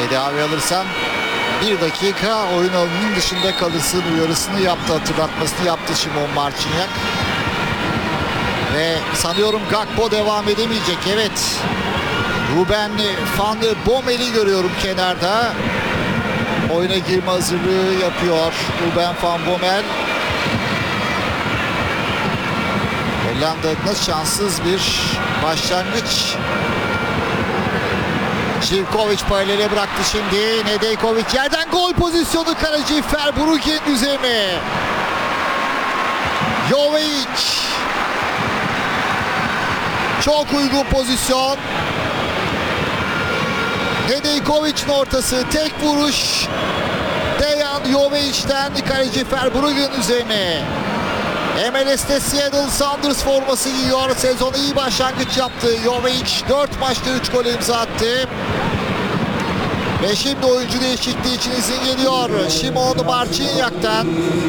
Tedavi alırsan 1 dakika oyun alanının dışında kalırsın uyarısını yaptı, hatırlatmasını yaptı Szymon Marciniak. Ve sanıyorum Gakpo devam edemeyecek. Evet. Ruben van Bommel'i görüyorum kenarda. Oyuna girme hazırlığı yapıyor Ruben van Bommel. Hollanda adına şanssız bir başlangıç. Živković paralele bıraktı şimdi. Nedeljković yerden gol pozisyonu, kaleci Verbruggen üzerine. Jovic. Çok uygun pozisyon. Nedeljkovic'in ortası, tek vuruş. Dejan Jovic'ten kaleci Verbruggen üzerine. MLS'te Seattle Sounders forması giyiyor. Sezona iyi başlangıç yaptı. Jovic 4 maçta 3 gol imza attı. Ve şimdi oyuncu değişikliği için izin geliyor Szymon Marciniak'tan.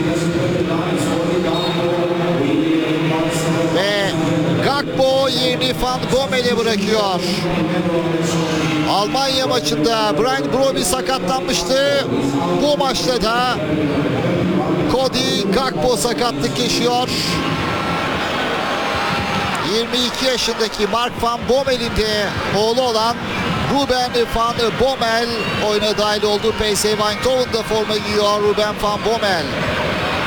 Ve Gakpo yerini Van Bommel'e bırakıyor. Almanya maçında Brian Brobby sakatlanmıştı. Bu maçta da Cody Gakpo sakatlık yaşıyor. 22 yaşındaki Mark Van Bommel'in de oğlu olan Ruben van Bommel oyuna dahil oldu. PSV Eindhoven'da forma giyiyor Ruben van Bommel.